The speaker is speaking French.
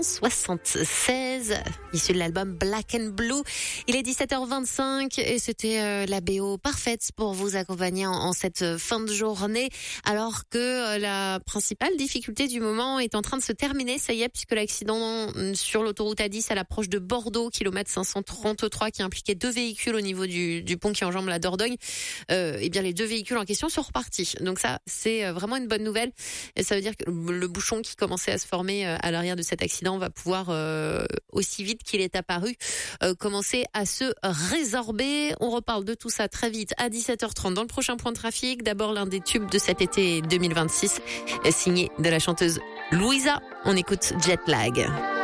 1976, issu de l'album Black and Blue. Il est 17h25 et c'était la BO parfaite pour vous accompagner en cette fin de journée, alors que la principale difficulté du moment est en train de se terminer. Ça y est, puisque l'accident sur l'autoroute A10 à l'approche de Bordeaux, kilomètre 533, qui impliquait 2 véhicules au niveau du pont qui enjambe la Dordogne, eh bien les 2 véhicules en question sont repartis. Donc ça, c'est vraiment une bonne nouvelle. Et ça veut dire que le bouchon qui commençait à se former à l'arrière de cet accident va pouvoir, aussi vite qu'il est apparu, commencer à se résorber. On reparle de tout ça très vite à 17h30 dans le prochain point de trafic. D'abord l'un des tubes de cet été 2026, signé de la chanteuse Louisa. On écoute Jet Lag.